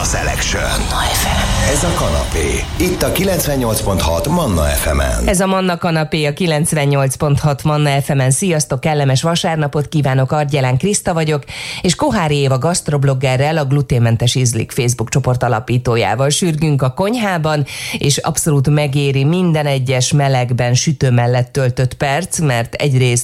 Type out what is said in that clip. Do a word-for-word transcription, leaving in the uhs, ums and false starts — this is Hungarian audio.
Selection. Manna ef em. Ez a kanapé. Itt a kilencvennyolc pont hat Manna ef emen. Ez a Manna kanapé a kilencvennyolc pont hat Manna ef emen. Sziasztok, kellemes vasárnapot kívánok, Argyelán Kriszta vagyok, és Kohári Éva gasztrobloggerrel, a Gluténmentes Ízlik Facebook csoport alapítójával sürgünk a konyhában, és abszolút megéri minden egyes melegben sütő mellett töltött perc, mert egyrészt